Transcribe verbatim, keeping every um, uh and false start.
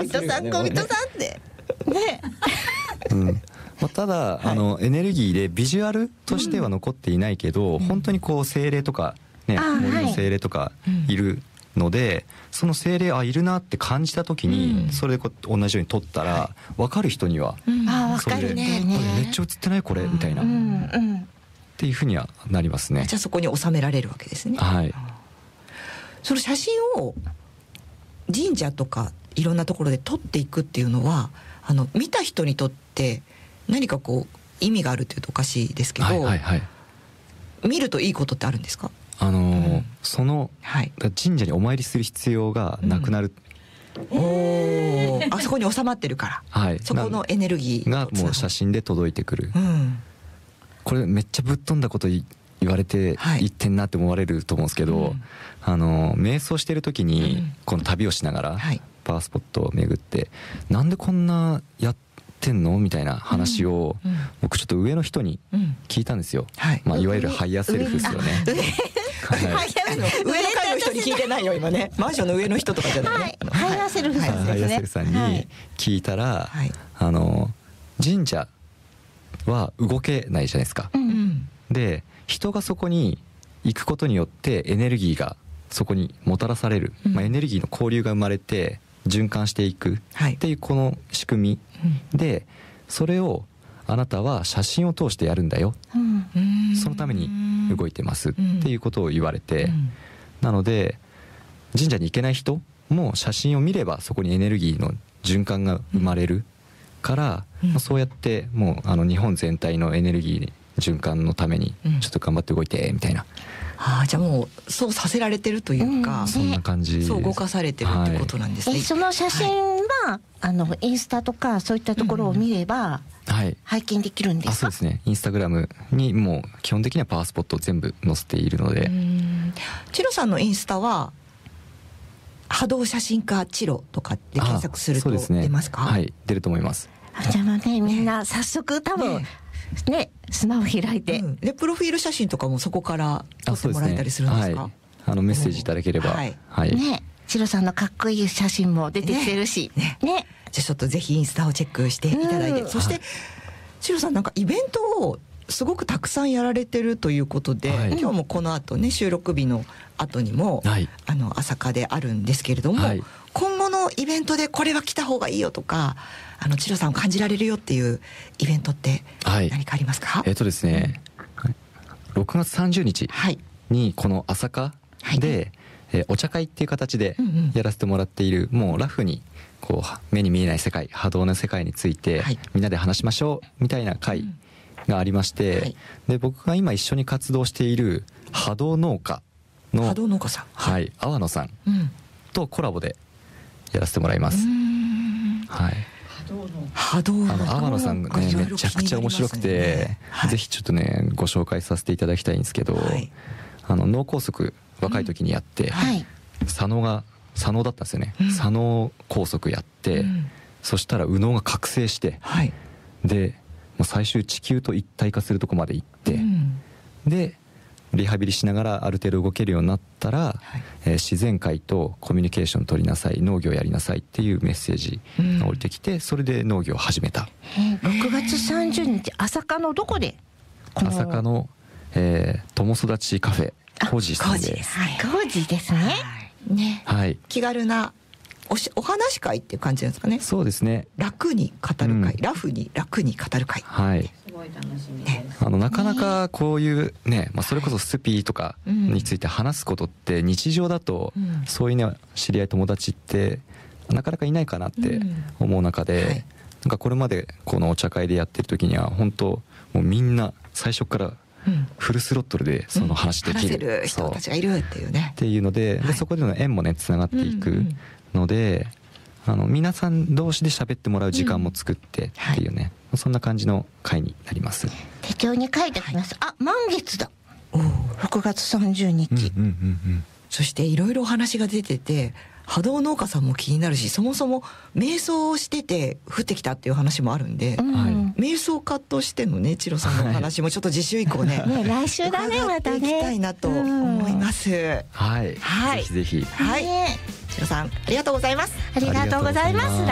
小人さん小人さんってねうんまあ、ただ、はい、あのエネルギーでビジュアルとしては残っていないけど、うん、本当にこう精霊とかね、森の精霊とかいるので、はい、その精霊あいるなって感じた時に、うん、それでこう同じように撮ったら、はい、分かる人には、 うん、あそれで分かるねこれめっちゃ映ってないこれ、うん、みたいな、うんうん、っていうふうにはなりますね。 じゃあそこに収められるわけですね。 はい。 その写真を神社とかいろんなところで撮っていくっていうのはあの見た人にとって何かこう意味があるというとおかしいですけど、はいはいはい、見るといいことってあるんですか？ あのーうん、その、はい、神社にお参りする必要がなくなる、 うん、おあそこに収まってるから、はい、そこのエネルギーがもう写真で届いてくる、うん、これめっちゃぶっ飛んだこと言われて言ってんなって思われると思うんですけど、はい、あの瞑想してる時にこの旅をしながらパワースポットを巡って、うん、なんでこんなやってんのみたたいな話を僕ちょっと上の人に聞いたんですよ、うんはいまあ、いわゆるハイヤーセルフですよね。 はい、上の階の人に聞いてないよ今ね。マンションの上の人とかじゃないね、はい、ハイヤーセルフさんですね。 ハイヤーセルフさんに聞いたら、はい、あの神社は動けないじゃないですか、うん、で人がそこに行くことによってエネルギーがそこにもたらされる、うんまあ、エネルギーの交流が生まれて循環していくっていうこの仕組みで、それをあなたは写真を通してやるんだよ、うん、そのために動いてますっていうことを言われて、うん、なので神社に行けない人も写真を見ればそこにエネルギーの循環が生まれるから、うんまあ、そうやってもうあの日本全体のエネルギー循環のためにちょっと頑張って動いてみたいな、 ああじゃあもうそうさせられてるというか、 うん、そんな感じです。 そう動かされてるってことなんですね、 はい、その写真は、はい、あのインスタとかそういったところを見れば、うんはい、拝見できるんですか？ あそうですね、インスタグラムにもう基本的にはパワースポットを全部載せているので。 チロさんのインスタは波動写真家チロとかで検索すると出ますか？ はい、出ると思います。 じゃあねみんな早速多分、ねね、スマホ開いて、うん、 でプロフィール写真とかもそこから撮ってもらえたりするんですか？ はい、あのメッセージいただければ、はいはいね、チロさんのかっこいい写真も出てきてるし、ねねね、 じゃあちょっとぜひインスタをチェックしていただいて、うん、そして、はい、チロさんなんかイベントをすごくたくさんやられてるということで、はい、今日もこの後ね収録日の後にも、はい、あの朝霞であるんですけれども、はい、今後のイベントでこれは来た方がいいよとか、あのチロさんを感じられるよっていうイベントって何かありますか？はい、 えっとですね、うん、ろくがつさんじゅうにちにこの朝霞で、はいえー、お茶会っていう形でやらせてもらっている、うんうん、もうラフにこう目に見えない世界、波動の世界について、はい、みんなで話しましょうみたいな会がありまして、うんはい、で僕が今一緒に活動している波動農家の波動農家さん、 はい、阿波野さんとコラボでやらせてもらいます。はい、 波動の阿波野さんがねめちゃくちゃ面白くて、はい、ぜひちょっとねご紹介させていただきたいんですけど、はい、あの脳梗塞若い時にやって、うんはい、左脳が左脳だったんですよね、うん、左脳梗塞やって、うん、そしたら右脳が覚醒して、はい、でもう最終地球と一体化するとこまで行って、うん、でリハビリしながらある程度動けるようになったら、はいえー、自然界とコミュニケーション取りなさい、農業やりなさいっていうメッセージが降りてきて、うん、それで農業を始めた。 ろくがつさんじゅうにち朝霞のどこで？ 朝霞の、えー、友育ちカフェコージーさんです。 コージーですね。 ね、はい、気軽なおしお話会っていう感じなんですかね。 そうですね。 楽に語る会、うん、ラフに楽に語る会。 はい。すごい楽しみです。ね、あのなかなかこういうね、まあそれこそスピーとかについて話すことって日常だと、うん、そういうね知り合い友達ってなかなかいないかなって思う中で、うんはい、なんかこれまでこのお茶会でやってる時には本当もうみんな最初からフルスロットルでその話できる、 うん、話せる人たちがいるっていうねっていうので、でそこでの縁もねつながっていくので、あの皆さん同士で喋ってもらう時間も作ってっていうね、うんはい、そんな感じの会になります。 手帳に書いてあります、はい、あ満月だろくがつさんじゅうにち、うんうんうんうん、 そしていろいろお話が出てて波動農家さんも気になるし、そもそも瞑想をしてて降ってきたっていう話もあるんで、うん、瞑想家としてのねチロさんのお話もちょっと次週以降ねね来週だねまたね伺っていきたいなと思います、うん、 はい、はい、ぜひぜひ、 はい、チロさんありがとうございます。 ありがとうございます。